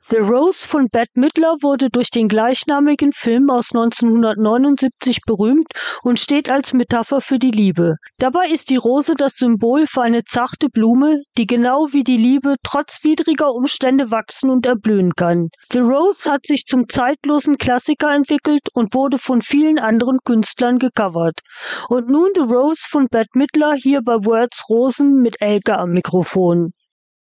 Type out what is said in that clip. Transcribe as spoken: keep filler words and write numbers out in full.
The Rose von Bette Midler wurde durch den gleichnamigen Film aus neunzehnhundertneunundsiebzig berühmt und steht als Metapher für die Liebe. Dabei ist die Rose das Symbol für eine zarte Blume, die genau wie die Liebe trotz widriger Umstände wachsen und erblühen kann. The Rose hat sich zum zeitlosen Klassiker entwickelt und wurde von vielen anderen Künstlern gecovert. Und nun The Rose von Bette Midler hier bei Words Rosen mit Elke am Mikrofon.